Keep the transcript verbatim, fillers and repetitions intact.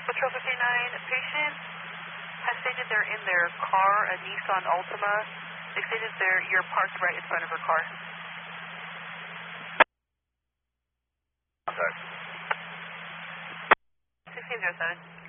Patrol fifty-nine, patient has stated they're in their car, a Nissan Altima. They stated they're, you're parked right in front of her car. Okay. sixteen oh seven.